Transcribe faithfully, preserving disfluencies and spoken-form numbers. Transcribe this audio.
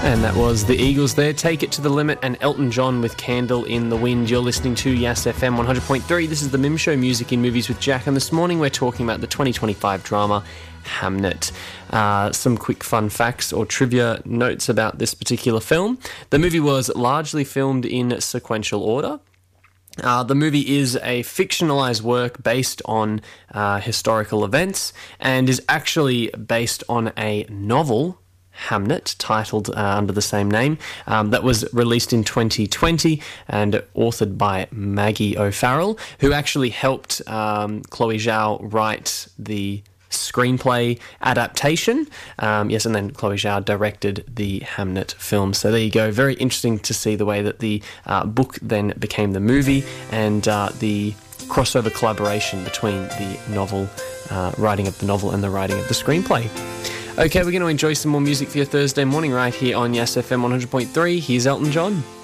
And that was the Eagles there, Take It to the Limit, and Elton John with Candle in the Wind. You're listening to Yes F M one hundred point three. This is the Mim Show, Music in Movies with Jack, and this morning we're talking about the twenty twenty-five drama Hamnet. Uh, some quick fun facts or trivia notes about this particular film. The movie was largely filmed in sequential order. Uh, the movie is a fictionalized work based on uh, historical events and is actually based on a novel, Hamnet, titled uh, under the same name, um, that was released in twenty twenty and authored by Maggie O'Farrell, who actually helped um, Chloe Zhao write the screenplay adaptation. Um, yes, and then Chloe Zhao directed the Hamnet film. So there you go. Very interesting to see the way that the uh, book then became the movie, and uh, the crossover collaboration between the novel, uh, writing of the novel and the writing of the screenplay. Okay, we're going to enjoy some more music for your Thursday morning right here on Yes F M one hundred point three. Here's Elton John.